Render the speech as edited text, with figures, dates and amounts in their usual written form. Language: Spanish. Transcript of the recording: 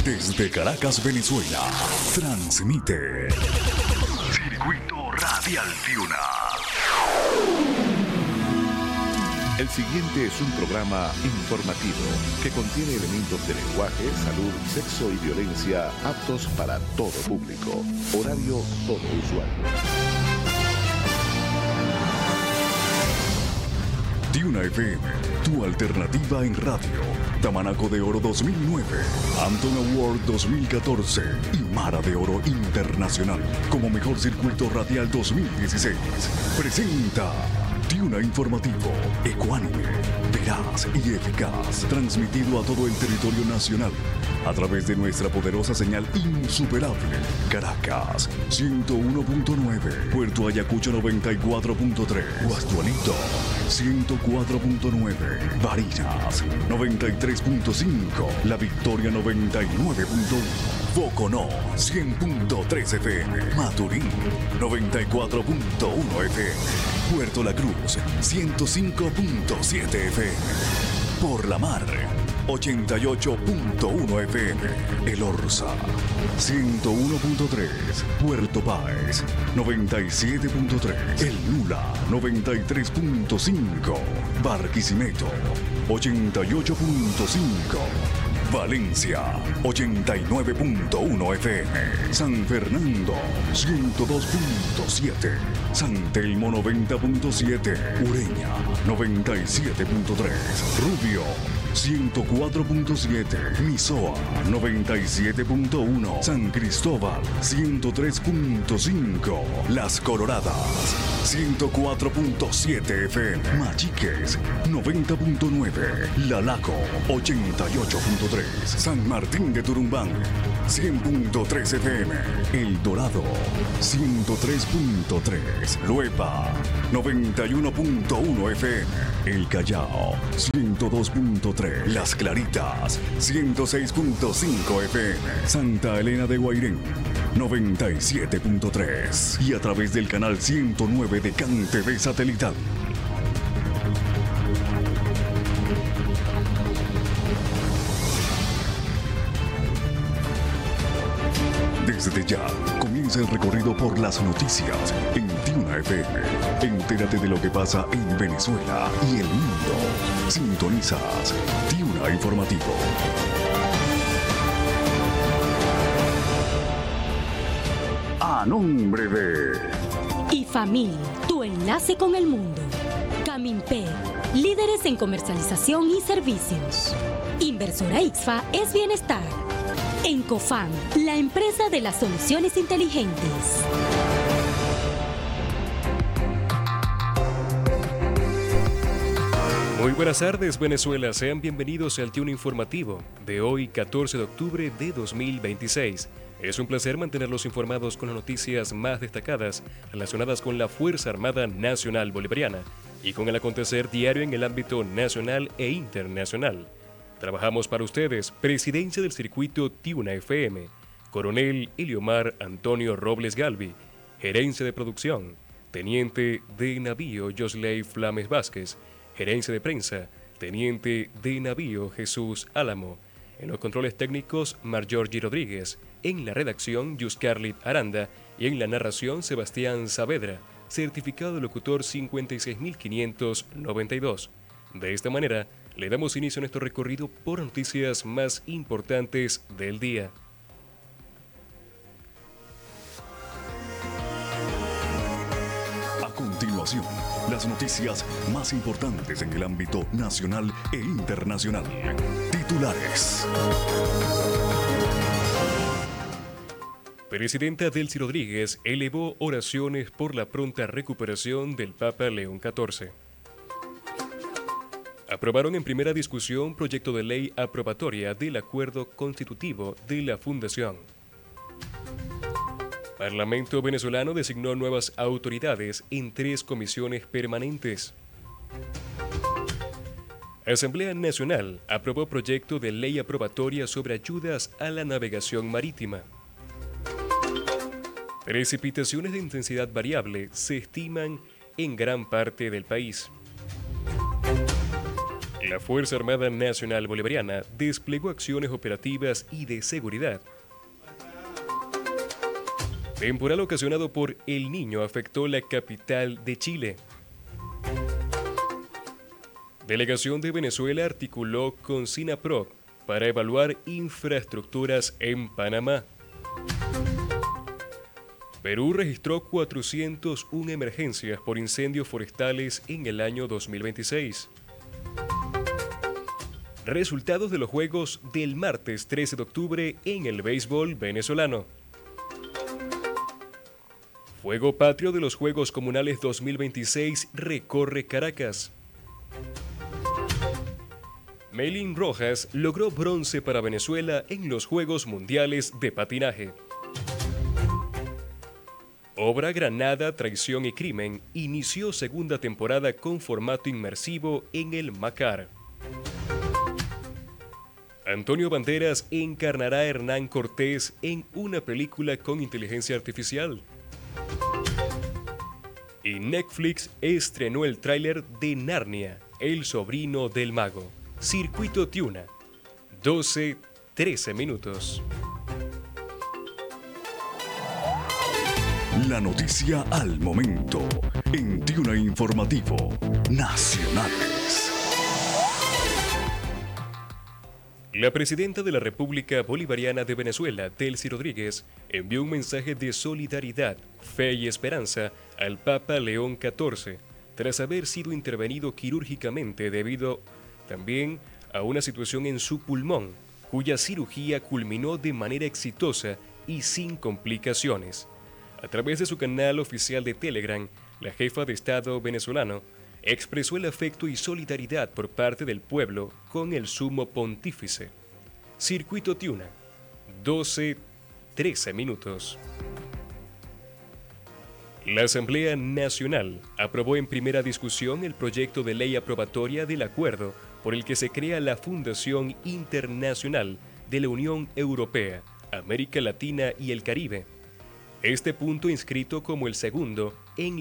Desde Caracas, Venezuela, transmite Circuito Radial Tiuna. El siguiente es un programa informativo que contiene elementos de lenguaje, salud, sexo y violencia aptos para todo público. Horario todo usuario. Tiuna FM, tu alternativa en radio. Tamanaco de Oro 2009, Anton Award 2014 y Mara de Oro Internacional como mejor circuito radial 2016. Presenta Tiuna Informativo, ecuánime, veraz y eficaz, transmitido a todo el territorio nacional a través de nuestra poderosa señal insuperable. Caracas 101.9, Puerto Ayacucho 94.3, Guastualito 104.9, Barinas 93.5, La Victoria 99.1, Boconó 100.3 FM, Maturín 94.1 FM, Puerto La Cruz 105.7 FM, Por la Mar 88.1 FM, El Orza 101.3, Puerto Páez 97.3, El Lula 93.5, Barquisimeto 88.5, Valencia 89.1 FM, San Fernando 102.7, San Telmo 90.7, Ureña 97.3, Rubio 104.7, Misoa 97.1, San Cristóbal 103.5, Las Coloradas 104.7 FM, Machiques 90.9, Lalaco 88.3, San Martín de Turumbán 100.3 FM, El Dorado 103.3, Luepa 91.1 FM, El Callao 102.3, Las Claritas 106.5 FM, Santa Elena de Guairén 97.3 y a través del canal 109 de CAN TV satelital. Desde ya comienza el recorrido por las noticias en Tiuna FM. Entérate de lo que pasa en Venezuela y el mundo. Sintonizas Tiuna Informativo. A nombre de IFAMIL, tu enlace con el mundo. Caminped, líderes en comercialización y servicios. Inversora IXFA es bienestar. Encofam, la empresa de las soluciones inteligentes. Muy buenas tardes, Venezuela. Sean bienvenidos al Tiuna Informativo de hoy, 14 de octubre de 2026. Es un placer mantenerlos informados con las noticias más destacadas relacionadas con la Fuerza Armada Nacional Bolivariana y con el acontecer diario en el ámbito nacional e internacional. Trabajamos para ustedes, Presidencia del Circuito Tiuna FM, Coronel Eliomar Antonio Robles Galvi, Gerencia de Producción, Teniente de Navío Josley Flames Vázquez, Gerencia de Prensa, Teniente de Navío Jesús Álamo, en los controles técnicos Marjorgi Rodríguez, en la redacción Yuscarlit Aranda y en la narración Sebastián Saavedra, certificado de locutor 56592. De esta manera, le damos inicio a nuestro recorrido por noticias más importantes del día. A continuación, las noticias más importantes en el ámbito nacional e internacional. Titulares. Presidenta Delcy Rodríguez elevó oraciones por la pronta recuperación del Papa León XIV. Aprobaron en primera discusión proyecto de ley aprobatoria del acuerdo constitutivo de la Fundación. Parlamento venezolano designó nuevas autoridades en 3 comisiones permanentes. Asamblea Nacional aprobó proyecto de ley aprobatoria sobre ayudas a la navegación marítima. Precipitaciones de intensidad variable se estiman en gran parte del país. La Fuerza Armada Nacional Bolivariana desplegó acciones operativas y de seguridad. Temporal ocasionado por El Niño afectó la capital de Chile. Delegación de Venezuela articuló con SINAPROC para evaluar infraestructuras en Panamá. Perú registró 401 emergencias por incendios forestales en el año 2026. Resultados de los Juegos del martes 13 de octubre en el béisbol venezolano. Fuego Patrio de los Juegos Comunales 2026 recorre Caracas. Meilín Rojas logró bronce para Venezuela en los Juegos Mundiales de Patinaje. Obra Granada, Traición y Crimen inició segunda temporada con formato inmersivo en el Macar. Antonio Banderas encarnará a Hernán Cortés en una película con inteligencia artificial. Y Netflix estrenó el tráiler de Narnia, El sobrino del mago. Circuito Tiuna, 12-13 minutos. La noticia al momento en Tiuna Informativo Nacionales. La presidenta de la República Bolivariana de Venezuela, Delcy Rodríguez, envió un mensaje de solidaridad, fe y esperanza al Papa León XIV, tras haber sido intervenido quirúrgicamente debido también a una situación en su pulmón, cuya cirugía culminó de manera exitosa y sin complicaciones. A través de su canal oficial de Telegram, la jefa de Estado venezolano expresó el afecto y solidaridad por parte del pueblo con el sumo pontífice. Circuito Tiuna, 12-13 minutos. La Asamblea Nacional aprobó en primera discusión el proyecto de ley aprobatoria del acuerdo por el que se crea la Fundación Internacional de la Unión Europea, América Latina y el Caribe. Este punto inscrito como el segundo en